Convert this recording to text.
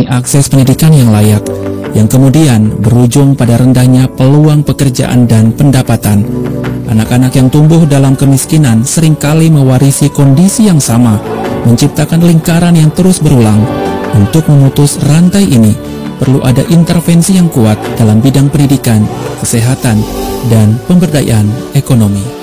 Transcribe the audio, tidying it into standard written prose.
mengenai akses pendidikan yang layak, yang kemudian berujung pada rendahnya peluang pekerjaan dan pendapatan. Anak-anak yang tumbuh dalam kemiskinan seringkali mewarisi kondisi yang sama, menciptakan lingkaran yang terus berulang. Untuk memutus rantai ini, perlu ada intervensi yang kuat dalam bidang pendidikan, kesehatan, dan pemberdayaan ekonomi.